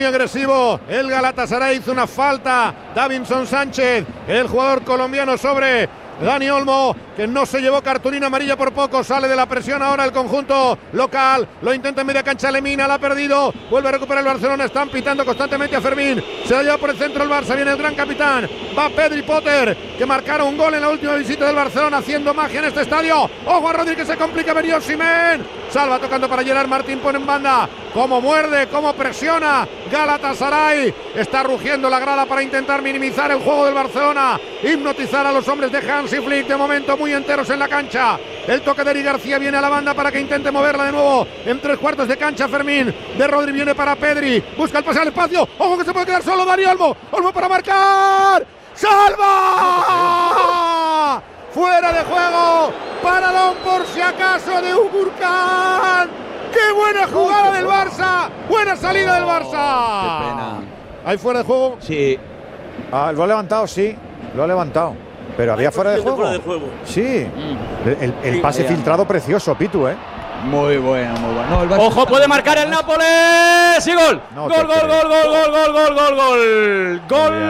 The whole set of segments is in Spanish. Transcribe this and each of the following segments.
agresivo el Galatasaray, hizo una falta Davinson Sánchez, el jugador colombiano, sobre Dani Olmo, que no se llevó cartulina amarilla por poco. Sale de la presión ahora el conjunto local, lo intenta en media cancha Lemina, la ha perdido, vuelve a recuperar el Barcelona, están pitando constantemente a Fermín, se la lleva por el centro el Barça, viene el gran capitán, va Pedri Potter, que marcaron un gol en la última visita del Barcelona, haciendo magia en este estadio. Ojo a Rodri, que se complica, venía Osimhen, salva tocando para Gerard Martín, pone en banda, cómo muerde, cómo presiona Galatasaray, está rugiendo la grada para intentar minimizar el juego del Barcelona, hipnotizar a los hombres de Hansi Flick, de momento muy enteros en la cancha. El toque de Eric García viene a la banda para que intente moverla de nuevo en 3/4 de cancha. Fermín de Rodri viene para Pedri, busca el pase al espacio, ojo que se puede quedar solo Dani Olmo, Olmo para marcar, ¡salva! Fuera de juego, paradón por si acaso de Ugurcan. ¡Qué buena jugada del Barça! ¡Buena salida del Barça! ¡Qué pena! ¿Hay fuera de juego? Sí. Lo ha levantado, sí. Lo ha levantado. Pero había fuera de juego. Fuera de juego. Sí. El pase filtrado precioso, Pitu, ¿eh? Muy bueno, muy bueno. No, ¡ojo, puede marcar el Nápoles! ¡Y gol! No ¡Gol, gol, gol, gol, gol, gol, gol, gol, gol!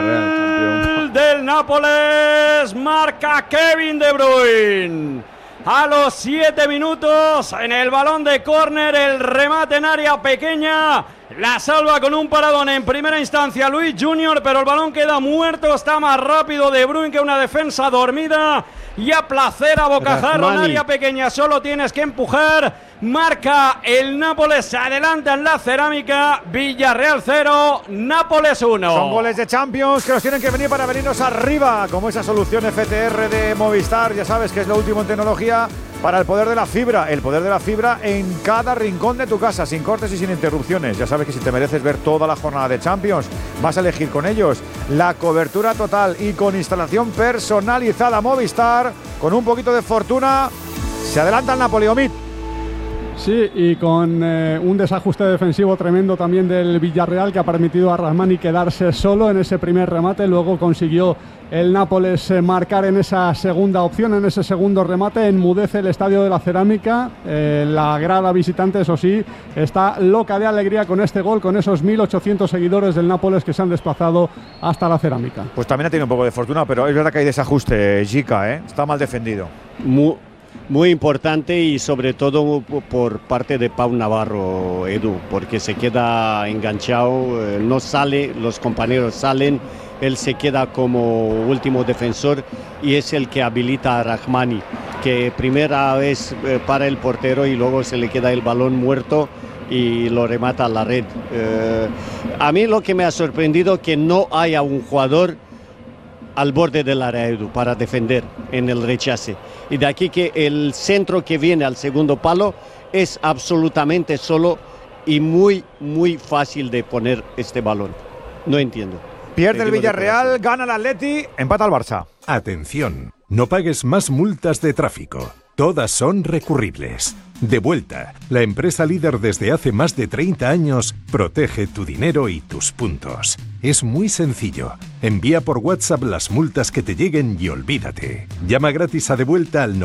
¡Gol del Nápoles! Marca Kevin De Bruyne. A los 7 minutos, en el balón de córner, el remate en área pequeña. La salva con un paradón en primera instancia Luis Junior, pero el balón queda muerto. Está más rápido De Bruyne que una defensa dormida. Y a placer a bocajarro en área pequeña, solo tienes que empujar. Marca el Nápoles, se adelanta en la cerámica. Villarreal 0, Nápoles 1. Son goles de Champions que nos tienen que venir para venirnos arriba, como esa solución FTR de Movistar. Ya sabes que es lo último en tecnología para el poder de la fibra. El poder de la fibra en cada rincón de tu casa, sin cortes y sin interrupciones. Ya sabes que si te mereces ver toda la jornada de Champions, vas a elegir con ellos la cobertura total y con instalación personalizada. Movistar, con un poquito de fortuna, se adelanta el Napoli. Omid. Sí, y con un desajuste defensivo tremendo también del Villarreal, que ha permitido a Rahmani quedarse solo en ese primer remate. Luego consiguió el Nápoles marcar en esa segunda opción, en ese segundo remate. Enmudece el Estadio de la Cerámica. La grada visitante, eso sí, está loca de alegría con este gol, con esos 1.800 seguidores del Nápoles que se han desplazado hasta la Cerámica. Pues también ha tenido un poco de fortuna, pero es verdad que hay desajuste, Jica, ¿eh? Está mal defendido. Muy importante, y sobre todo por parte de Pau Navarro, Edu, porque se queda enganchado, no sale, los compañeros salen, él se queda como último defensor y es el que habilita a Rahmani, que primera vez para el portero y luego se le queda el balón muerto y lo remata a la red. A mí lo que me ha sorprendido que no haya un jugador al borde del área, Edu, para defender en el rechace. Y de aquí que el centro que viene al segundo palo es absolutamente solo y muy, muy fácil de poner este balón. No entiendo. Pierde el Villarreal, gana el Atleti, empata el Barça. Atención, no pagues más multas de tráfico. Todas son recurribles. De Vuelta, la empresa líder desde hace más de 30 años, protege tu dinero y tus puntos. Es muy sencillo. Envía por WhatsApp las multas que te lleguen y olvídate. Llama gratis a De Vuelta al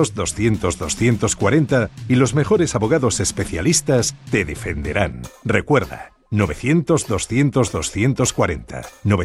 900-200-240 y los mejores abogados especialistas te defenderán. Recuerda, 900-200-240,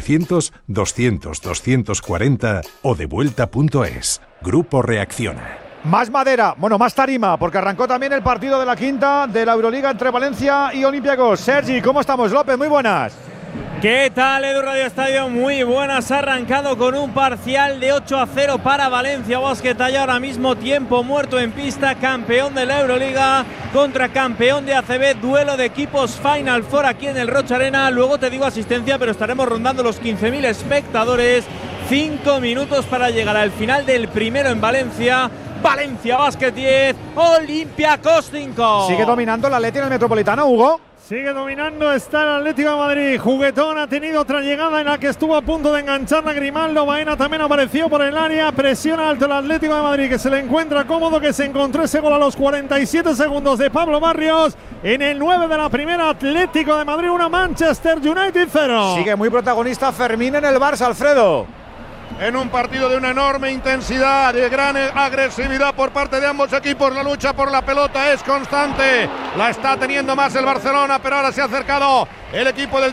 900-200-240 o devuelta.es. Grupo Reacciona. Más madera, bueno, más tarima, porque arrancó también el partido de la quinta de la Euroliga entre Valencia y Olympiacos. Sergi, ¿cómo estamos? López, muy buenas. ¿Qué tal, Edu Radio Estadio? Muy buenas, ha arrancado con un parcial de 8-0 para Valencia Basket. Hay ahora mismo tiempo muerto en pista, campeón de la Euroliga contra campeón de ACB, duelo de equipos Final Four aquí en el Rocha Arena. Luego te digo asistencia, pero estaremos rondando los 15.000 espectadores. 5 minutos para llegar al final del primero en Valencia. Valencia Basket 10, Olympiacos 5. Sigue dominando el Atleti en el Metropolitano, Hugo. Sigue dominando, está el Atlético de Madrid. Juguetón, ha tenido otra llegada en la que estuvo a punto de enganchar a Grimaldo. Baena también apareció por el área. Presiona alto el Atlético de Madrid, que se le encuentra cómodo, que se encontró ese gol a los 47 segundos de Pablo Barrios. En el 9 de la primera, Atlético de Madrid 1, Manchester United 0. Sigue muy protagonista Fermín en el Barça, Alfredo. en un partido de una enorme intensidad, de gran agresividad por parte de ambos equipos. La lucha por la pelota es constante, la está teniendo más el Barcelona, pero ahora se ha acercado el equipo del